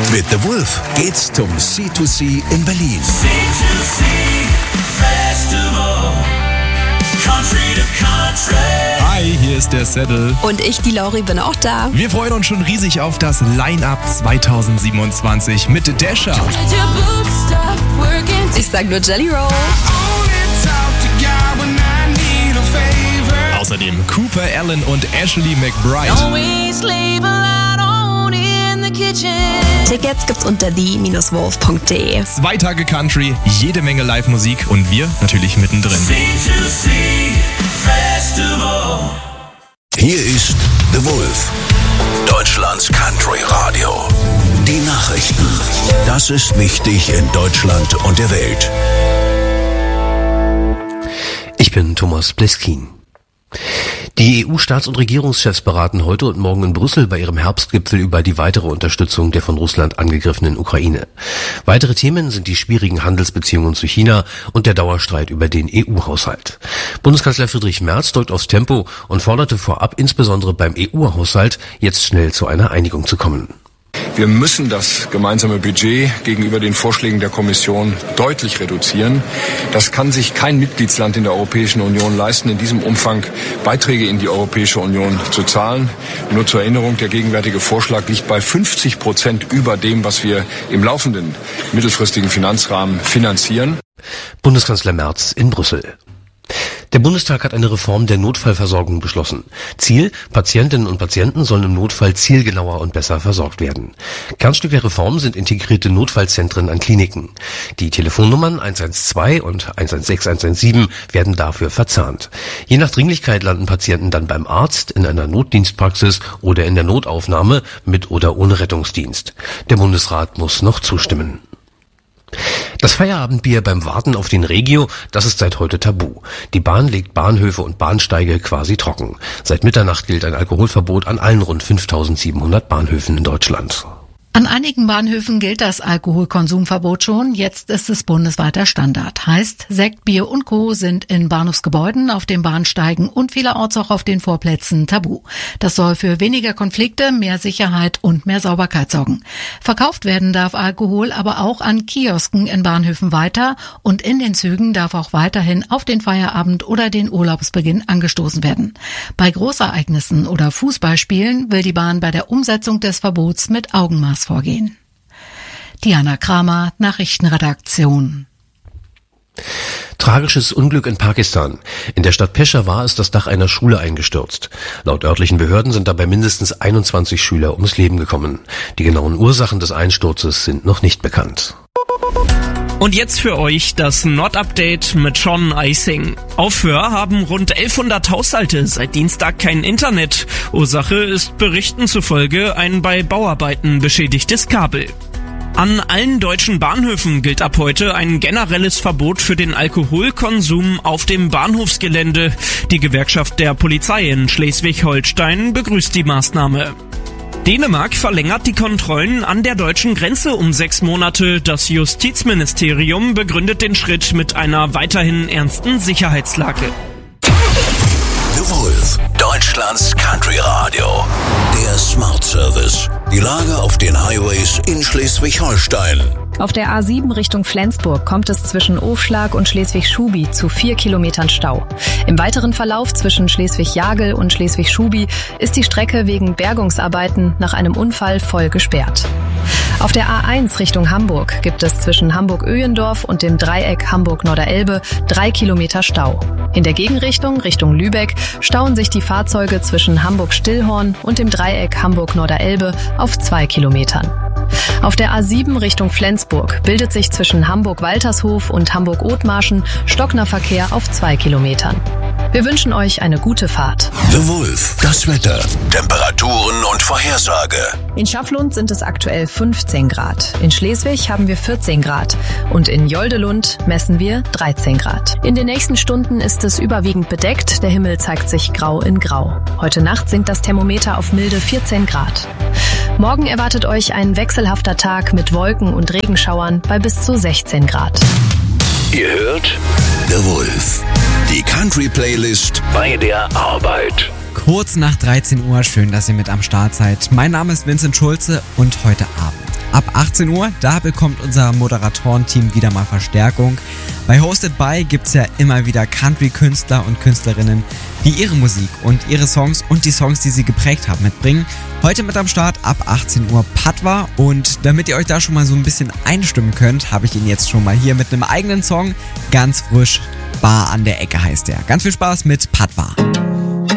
Mit The Wolf geht's zum C2C in Berlin. C2C Festival, Country to Country. Hi, hier ist der Saddle. Und ich, die Lauri, bin auch da. Wir freuen uns schon riesig auf das Line-Up 2027 mit Dasher. Ich sag nur Jelly Roll. Außerdem Cooper Allen und Ashley McBride. Tickets gibt's unter the-wolf.de. 2 Tage Country, jede Menge Live-Musik und wir natürlich mittendrin. C2C Festival. Hier ist The Wolf, Deutschlands Country Radio. Die Nachrichten. Das ist wichtig in Deutschland und der Welt. Ich bin Thomas Bleskin. Die EU-Staats- und Regierungschefs beraten heute und morgen in Brüssel bei ihrem Herbstgipfel über die weitere Unterstützung der von Russland angegriffenen Ukraine. Weitere Themen sind die schwierigen Handelsbeziehungen zu China und der Dauerstreit über den EU-Haushalt. Bundeskanzler Friedrich Merz drückt aufs Tempo und forderte vorab, insbesondere beim EU-Haushalt, jetzt schnell zu einer Einigung zu kommen. Wir müssen das gemeinsame Budget gegenüber den Vorschlägen der Kommission deutlich reduzieren. Das kann sich kein Mitgliedsland in der Europäischen Union leisten, in diesem Umfang Beiträge in die Europäische Union zu zahlen. Nur zur Erinnerung, der gegenwärtige Vorschlag liegt bei 50% über dem, was wir im laufenden mittelfristigen Finanzrahmen finanzieren. Bundeskanzler Merz in Brüssel. Der Bundestag hat eine Reform der Notfallversorgung beschlossen. Ziel: Patientinnen und Patienten sollen im Notfall zielgenauer und besser versorgt werden. Kernstück der Reform sind integrierte Notfallzentren an Kliniken. Die Telefonnummern 112 und 116 117 werden dafür verzahnt. Je nach Dringlichkeit landen Patienten dann beim Arzt, in einer Notdienstpraxis oder in der Notaufnahme mit oder ohne Rettungsdienst. Der Bundesrat muss noch zustimmen. Das Feierabendbier beim Warten auf den Regio, das ist seit heute tabu. Die Bahn legt Bahnhöfe und Bahnsteige quasi trocken. Seit Mitternacht gilt ein Alkoholverbot an allen rund 5.700 Bahnhöfen in Deutschland. An einigen Bahnhöfen gilt das Alkoholkonsumverbot schon, jetzt ist es bundesweiter Standard. Heißt, Sekt, Bier und Co. sind in Bahnhofsgebäuden, auf den Bahnsteigen und vielerorts auch auf den Vorplätzen tabu. Das soll für weniger Konflikte, mehr Sicherheit und mehr Sauberkeit sorgen. Verkauft werden darf Alkohol aber auch an Kiosken in Bahnhöfen weiter und in den Zügen darf auch weiterhin auf den Feierabend oder den Urlaubsbeginn angestoßen werden. Bei Großereignissen oder Fußballspielen will die Bahn bei der Umsetzung des Verbots mit Augenmaß vorgehen. Diana Kramer, Nachrichtenredaktion. Tragisches Unglück in Pakistan. In der Stadt Peshawar ist das Dach einer Schule eingestürzt. Laut örtlichen Behörden sind dabei mindestens 21 Schüler ums Leben gekommen. Die genauen Ursachen des Einsturzes sind noch nicht bekannt. Und jetzt für euch das Nord-Update mit Sean Icing. Auf Föhr haben rund 1100 Haushalte seit Dienstag kein Internet. Ursache ist Berichten zufolge ein bei Bauarbeiten beschädigtes Kabel. An allen deutschen Bahnhöfen gilt ab heute ein generelles Verbot für den Alkoholkonsum auf dem Bahnhofsgelände. Die Gewerkschaft der Polizei in Schleswig-Holstein begrüßt die Maßnahme. Dänemark verlängert die Kontrollen an der deutschen Grenze um 6 Monate. Das Justizministerium begründet den Schritt mit einer weiterhin ernsten Sicherheitslage. The Wolf, Deutschlands Country Radio. Der Smart Service. Die Lage auf den Highways in Schleswig-Holstein. Auf der A7 Richtung Flensburg kommt es zwischen Ofschlag und Schleswig-Schubi zu 4 Kilometern Stau. Im weiteren Verlauf zwischen Schleswig-Jagel und Schleswig-Schubi ist die Strecke wegen Bergungsarbeiten nach einem Unfall voll gesperrt. Auf der A1 Richtung Hamburg gibt es zwischen Hamburg-Öhendorf und dem Dreieck Hamburg-Norderelbe 3 Kilometer Stau. In der Gegenrichtung Richtung Lübeck stauen sich die Fahrzeuge zwischen Hamburg-Stillhorn und dem Dreieck Hamburg-Norderelbe auf 2 Kilometern. Auf der A7 Richtung Flensburg bildet sich zwischen Hamburg-Waltershof und Hamburg-Othmarschen stockender Verkehr auf 2 Kilometern. Wir wünschen euch eine gute Fahrt. The Wolf, das Wetter, Temperaturen und Vorhersage. In Schafflund sind es aktuell 15 Grad. In Schleswig haben wir 14 Grad. Und in Joldelund messen wir 13 Grad. In den nächsten Stunden ist es überwiegend bedeckt. Der Himmel zeigt sich grau in grau. Heute Nacht sinkt das Thermometer auf milde 14 Grad. Morgen erwartet euch ein wechselhafter Tag mit Wolken und Regenschauern bei bis zu 16 Grad. Ihr hört The Wolf, die Country-Playlist bei der Arbeit. Kurz nach 13 Uhr, schön, dass ihr mit am Start seid. Mein Name ist Vincent Schulze und heute Abend ab 18 Uhr. Da bekommt unser Moderatorenteam wieder mal Verstärkung. Bei Hosted By gibt's ja immer wieder Country-Künstler und Künstlerinnen, die ihre Musik und ihre Songs und die Songs, die sie geprägt haben, mitbringen. Heute mit am Start ab 18 Uhr Patwa, und damit ihr euch da schon mal so ein bisschen einstimmen könnt, habe ich ihn jetzt schon mal hier mit einem eigenen Song, ganz frisch. Bar an der Ecke heißt der. Ganz viel Spaß mit Patwa.